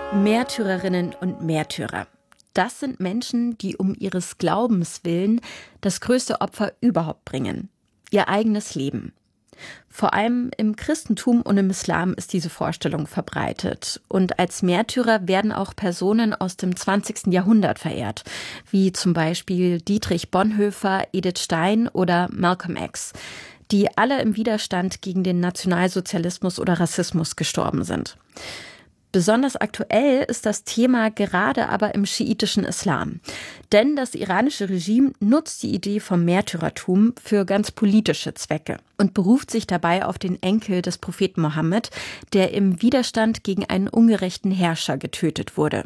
Märtyrerinnen und Märtyrer. Das sind Menschen, die um ihres Glaubens willen das größte Opfer überhaupt bringen. Ihr eigenes Leben. Vor allem im Christentum und im Islam ist diese Vorstellung verbreitet. Und als Märtyrer werden auch Personen aus dem 20. Jahrhundert verehrt, wie zum Beispiel Dietrich Bonhoeffer, Edith Stein oder Malcolm X, die alle im Widerstand gegen den Nationalsozialismus oder Rassismus gestorben sind. Besonders aktuell ist das Thema gerade aber im schiitischen Islam. Denn das iranische Regime nutzt die Idee vom Märtyrertum für ganz politische Zwecke und beruft sich dabei auf den Enkel des Propheten Mohammed, der im Widerstand gegen einen ungerechten Herrscher getötet wurde.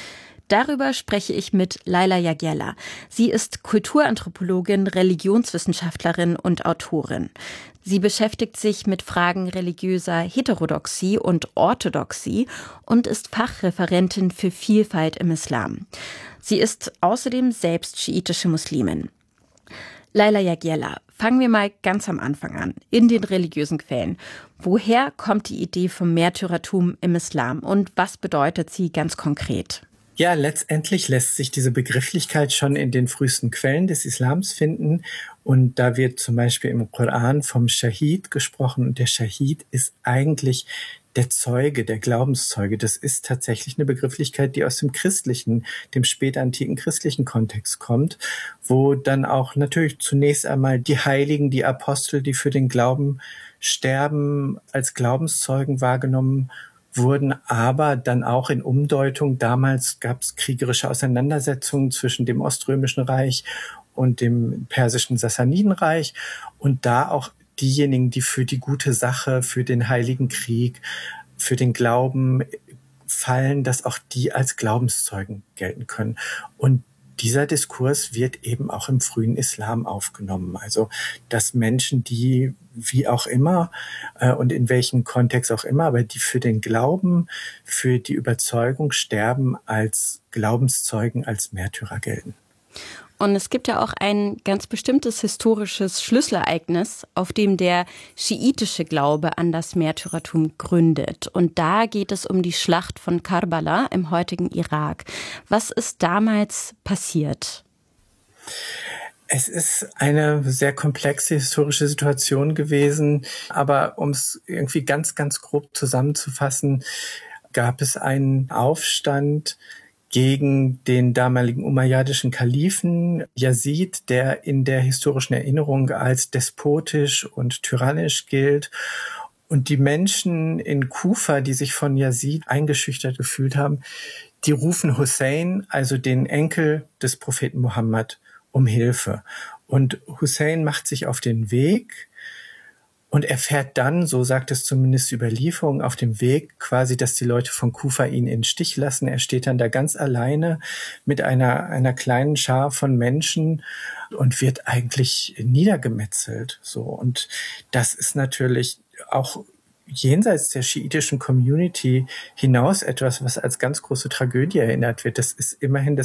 Darüber spreche ich mit Layla Yagyalla. Sie ist Kulturanthropologin, Religionswissenschaftlerin und Autorin. Sie beschäftigt sich mit Fragen religiöser Heterodoxie und Orthodoxie und ist Fachreferentin für Vielfalt im Islam. Sie ist außerdem selbst schiitische Muslimin. Layla Yagyalla, fangen wir mal ganz am Anfang an, in den religiösen Quellen. Woher kommt die Idee vom Märtyrertum im Islam und was bedeutet sie ganz konkret? Ja, letztendlich lässt sich diese Begrifflichkeit schon in den frühesten Quellen des Islams finden. Und da wird zum Beispiel im Koran vom Schahid gesprochen. Und der Schahid ist eigentlich der Zeuge, der Glaubenszeuge. Das ist tatsächlich eine Begrifflichkeit, die aus dem christlichen, dem spätantiken christlichen Kontext kommt, wo dann auch natürlich zunächst einmal die Heiligen, die Apostel, die für den Glauben sterben, als Glaubenszeugen wahrgenommen wurden, aber dann auch in Umdeutung. Damals gab es kriegerische Auseinandersetzungen zwischen dem Oströmischen Reich und dem persischen Sassanidenreich und da auch diejenigen, die für die gute Sache, für den Heiligen Krieg, für den Glauben fallen, dass auch die als Glaubenszeugen gelten können. Und dieser Diskurs wird eben auch im frühen Islam aufgenommen. Also, dass Menschen, die wie auch immer und in welchem Kontext auch immer, aber die für den Glauben, für die Überzeugung sterben, als Glaubenszeugen, als Märtyrer gelten. Und es gibt ja auch ein ganz bestimmtes historisches Schlüsselereignis, auf dem der schiitische Glaube an das Märtyrertum gründet. Und da geht es um die Schlacht von Karbala im heutigen Irak. Was ist damals passiert? Es ist eine sehr komplexe historische Situation gewesen, aber um es irgendwie ganz, ganz grob zusammenzufassen, gab es einen Aufstand gegen den damaligen umayyadischen Kalifen Yazid, der in der historischen Erinnerung als despotisch und tyrannisch gilt. Und die Menschen in Kufa, die sich von Yazid eingeschüchtert gefühlt haben, die rufen Hussein, also den Enkel des Propheten Mohammed, um Hilfe. Und Hussein macht sich auf den Weg und erfährt dann, so sagt es zumindest die Überlieferung, auf dem Weg quasi, dass die Leute von Kufa ihn in den Stich lassen. Er steht dann da ganz alleine mit einer kleinen Schar von Menschen und wird eigentlich niedergemetzelt. So. Und das ist natürlich auch jenseits der schiitischen Community hinaus etwas, was als ganz große Tragödie erinnert wird. Das ist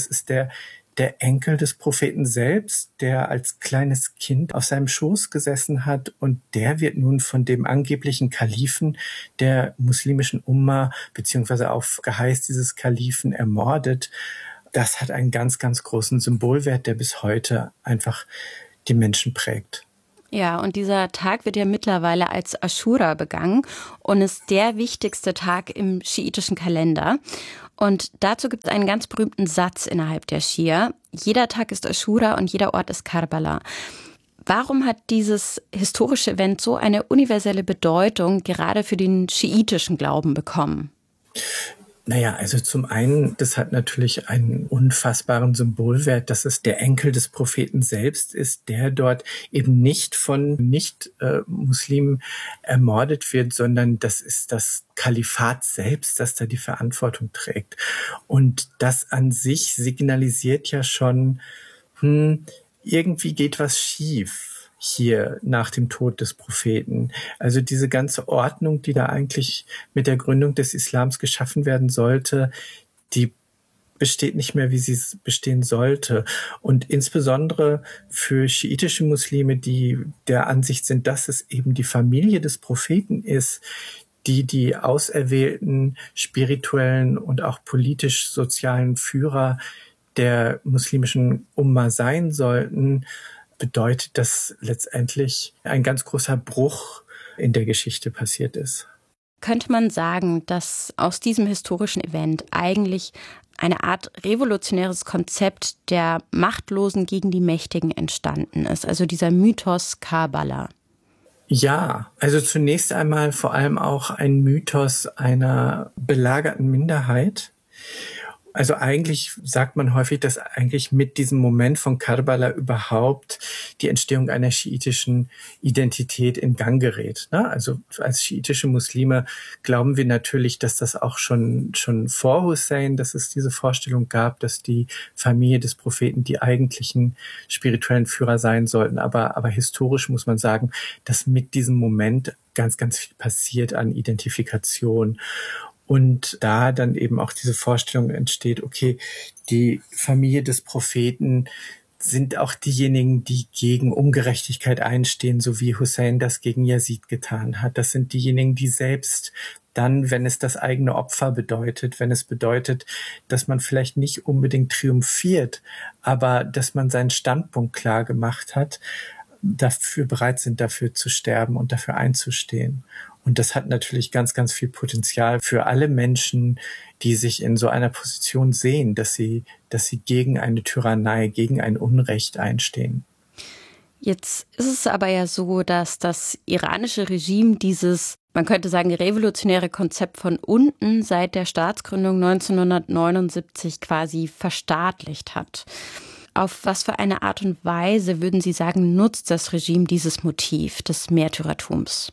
der Enkel des Propheten selbst, der als kleines Kind auf seinem Schoß gesessen hat, und der wird nun von dem angeblichen Kalifen der muslimischen Umma beziehungsweise auf Geheiß dieses Kalifen ermordet. Das hat einen ganz, ganz großen Symbolwert, der bis heute einfach die Menschen prägt. Ja, und dieser Tag wird ja mittlerweile als Aschura begangen und ist der wichtigste Tag im schiitischen Kalender. Und dazu gibt es einen ganz berühmten Satz innerhalb der Schia. Jeder Tag ist Aschura und jeder Ort ist Karbala. Warum hat dieses historische Event so eine universelle Bedeutung gerade für den schiitischen Glauben bekommen? Naja, also zum einen, das hat natürlich einen unfassbaren Symbolwert, dass es der Enkel des Propheten selbst ist, der dort eben nicht von Nicht-Muslimen ermordet wird, sondern das ist das Kalifat selbst, das da die Verantwortung trägt. Und das an sich signalisiert ja schon, irgendwie geht was schief hier nach dem Tod des Propheten. Also diese ganze Ordnung, die da eigentlich mit der Gründung des Islams geschaffen werden sollte, die besteht nicht mehr, wie sie bestehen sollte. Und insbesondere für schiitische Muslime, die der Ansicht sind, dass es eben die Familie des Propheten ist, die auserwählten spirituellen und auch politisch-sozialen Führer der muslimischen Umma sein sollten, bedeutet das letztendlich ein ganz großer Bruch in der Geschichte passiert ist. Könnte man sagen, dass aus diesem historischen Event eigentlich eine Art revolutionäres Konzept der Machtlosen gegen die Mächtigen entstanden ist, also dieser Mythos Karbala? Ja, also zunächst einmal vor allem auch ein Mythos einer belagerten Minderheit. Also eigentlich sagt man häufig, dass eigentlich mit diesem Moment von Karbala überhaupt die Entstehung einer schiitischen Identität in Gang gerät. Also als schiitische Muslime glauben wir natürlich, dass das auch schon vor Hussein, dass es diese Vorstellung gab, dass die Familie des Propheten die eigentlichen spirituellen Führer sein sollten. Aber historisch muss man sagen, dass mit diesem Moment ganz, ganz viel passiert an Identifikation. Und da dann eben auch diese Vorstellung entsteht, okay, die Familie des Propheten sind auch diejenigen, die gegen Ungerechtigkeit einstehen, so wie Hussein das gegen Yazid getan hat. Das sind diejenigen, die selbst dann, wenn es das eigene Opfer bedeutet, wenn es bedeutet, dass man vielleicht nicht unbedingt triumphiert, aber dass man seinen Standpunkt klar gemacht hat, dafür bereit sind, dafür zu sterben und dafür einzustehen. Und das hat natürlich ganz, ganz viel Potenzial für alle Menschen, die sich in so einer Position sehen, dass sie gegen eine Tyrannei, gegen ein Unrecht einstehen. Jetzt ist es aber ja so, dass das iranische Regime dieses, man könnte sagen, revolutionäre Konzept von unten seit der Staatsgründung 1979 quasi verstaatlicht hat. Auf was für eine Art und Weise, würden Sie sagen, nutzt das Regime dieses Motiv des Märtyrertums?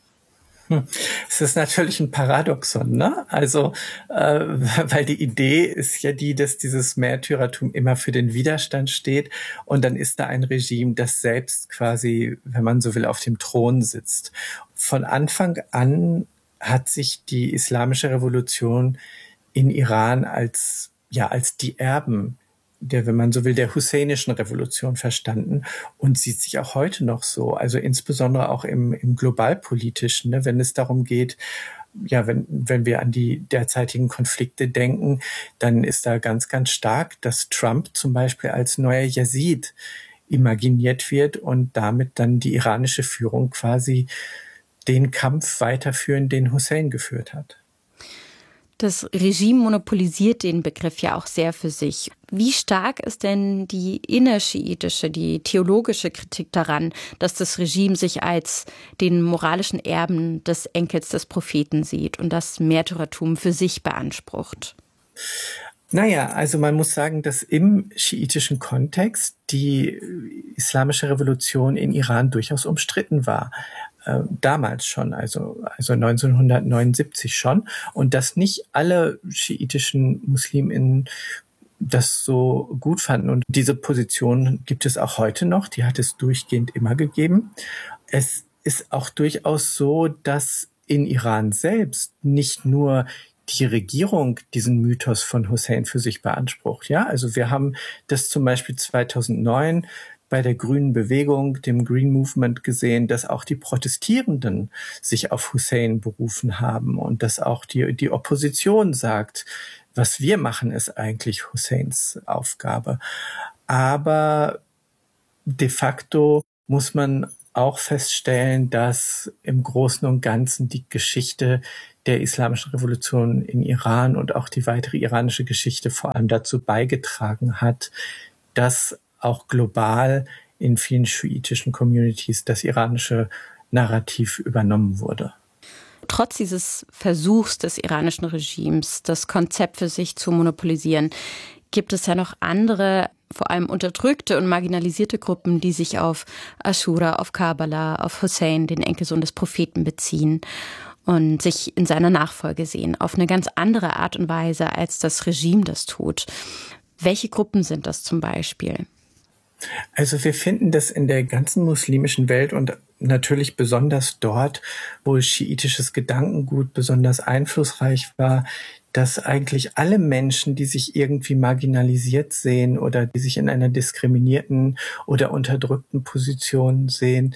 Es ist natürlich ein Paradoxon, ne? Also, weil die Idee ist ja die, dass dieses Märtyrertum immer für den Widerstand steht und dann ist da ein Regime, das selbst quasi, wenn man so will, auf dem Thron sitzt. Von Anfang an hat sich die islamische Revolution in Iran als die Erben der, wenn man so will, der husseinischen Revolution verstanden und sieht sich auch heute noch so. Also insbesondere auch im globalpolitischen, ne, wenn es darum geht, wenn wir an die derzeitigen Konflikte denken, dann ist da ganz, ganz stark, dass Trump zum Beispiel als neuer Yazid imaginiert wird und damit dann die iranische Führung quasi den Kampf weiterführen, den Hussein geführt hat. Das Regime monopolisiert den Begriff ja auch sehr für sich. Wie stark ist denn die innerschiitische, die theologische Kritik daran, dass das Regime sich als den moralischen Erben des Enkels des Propheten sieht und das Märtyrertum für sich beansprucht? Naja, also man muss sagen, dass im schiitischen Kontext die islamische Revolution in Iran durchaus umstritten war. Damals schon, also 1979 schon. Und dass nicht alle schiitischen MuslimInnen das so gut fanden. Und diese Position gibt es auch heute noch. Die hat es durchgehend immer gegeben. Es ist auch durchaus so, dass in Iran selbst nicht nur die Regierung diesen Mythos von Hussein für sich beansprucht. Ja, also wir haben das zum Beispiel 2009 bei der grünen Bewegung, dem Green Movement gesehen, dass auch die Protestierenden sich auf Hussein berufen haben und dass auch die Opposition sagt, was wir machen, ist eigentlich Husseins Aufgabe. Aber de facto muss man auch feststellen, dass im Großen und Ganzen die Geschichte der islamischen Revolution in Iran und auch die weitere iranische Geschichte vor allem dazu beigetragen hat, dass auch global in vielen schiitischen Communities das iranische Narrativ übernommen wurde. Trotz dieses Versuchs des iranischen Regimes, das Konzept für sich zu monopolisieren, gibt es ja noch andere, vor allem unterdrückte und marginalisierte Gruppen, die sich auf Aschura, auf Karbala, auf Hussein, den Enkelsohn des Propheten, beziehen und sich in seiner Nachfolge sehen, auf eine ganz andere Art und Weise, als das Regime das tut. Welche Gruppen sind das zum Beispiel? Also wir finden das in der ganzen muslimischen Welt und natürlich besonders dort, wo schiitisches Gedankengut besonders einflussreich war, dass eigentlich alle Menschen, die sich irgendwie marginalisiert sehen oder die sich in einer diskriminierten oder unterdrückten Position sehen,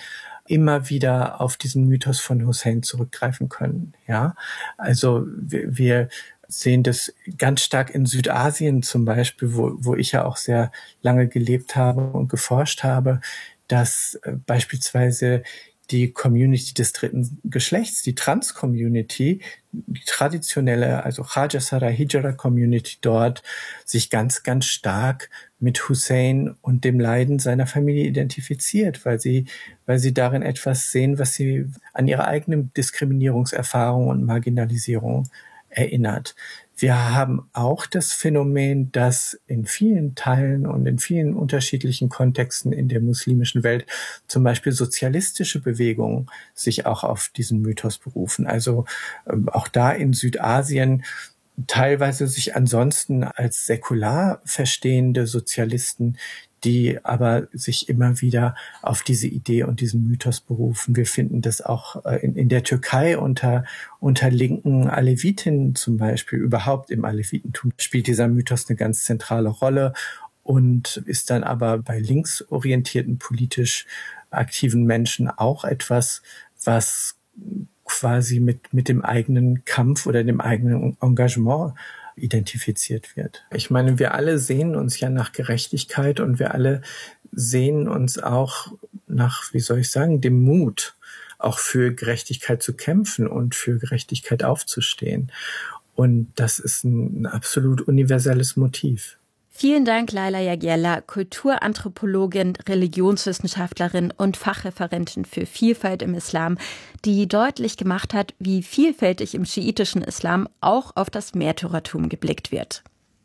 immer wieder auf diesen Mythos von Hussein zurückgreifen können. Ja, also wir sehen das ganz stark in Südasien zum Beispiel, wo ich ja auch sehr lange gelebt habe und geforscht habe, dass beispielsweise die Community des dritten Geschlechts, die Trans-Community, die traditionelle, also Khaja Sara Hijra Community dort, sich ganz, ganz stark mit Hussein und dem Leiden seiner Familie identifiziert, weil sie darin etwas sehen, was sie an ihre eigene Diskriminierungserfahrung und Marginalisierung erinnert. Wir haben auch das Phänomen, dass in vielen Teilen und in vielen unterschiedlichen Kontexten in der muslimischen Welt zum Beispiel sozialistische Bewegungen sich auch auf diesen Mythos berufen. Also auch da in Südasien teilweise sich ansonsten als säkular verstehende Sozialisten, die aber sich immer wieder auf diese Idee und diesen Mythos berufen. Wir finden das auch in der Türkei unter linken Alevitinnen zum Beispiel. Überhaupt im Alevitentum spielt dieser Mythos eine ganz zentrale Rolle und ist dann aber bei linksorientierten, politisch aktiven Menschen auch etwas, was quasi mit dem eigenen Kampf oder dem eigenen Engagement identifiziert wird. Ich meine, wir alle sehnen uns ja nach Gerechtigkeit und wir alle sehnen uns auch nach, wie soll ich sagen, dem Mut, auch für Gerechtigkeit zu kämpfen und für Gerechtigkeit aufzustehen. Und das ist ein absolut universelles Motiv. Vielen Dank, Laila Yaghela, Kulturanthropologin, Religionswissenschaftlerin und Fachreferentin für Vielfalt im Islam, die deutlich gemacht hat, wie vielfältig im schiitischen Islam auch auf das Märtyrertum geblickt wird.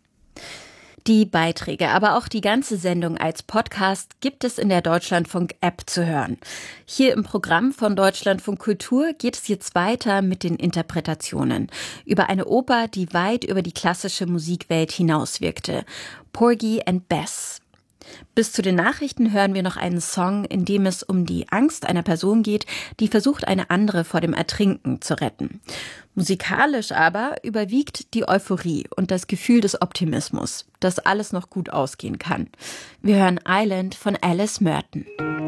Die Beiträge, aber auch die ganze Sendung als Podcast gibt es in der Deutschlandfunk-App zu hören. Hier im Programm von Deutschlandfunk Kultur geht es jetzt weiter mit den Interpretationen über eine Oper, die weit über die klassische Musikwelt hinauswirkte. Porgy and Bess. Bis zu den Nachrichten hören wir noch einen Song, in dem es um die Angst einer Person geht, die versucht, eine andere vor dem Ertrinken zu retten. Musikalisch aber überwiegt die Euphorie und das Gefühl des Optimismus, dass alles noch gut ausgehen kann. Wir hören Island von Alice Merton.